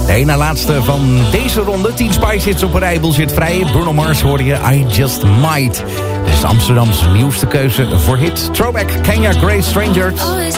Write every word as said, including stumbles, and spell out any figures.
De ene laatste van deze ronde. Teen Spice Hits op een rij, zit vrij. Bruno Mars hoorde je I Just Might. Dit is Amsterdam's nieuwste keuze voor hit. Throwback, Kenya, Great Strangers. Always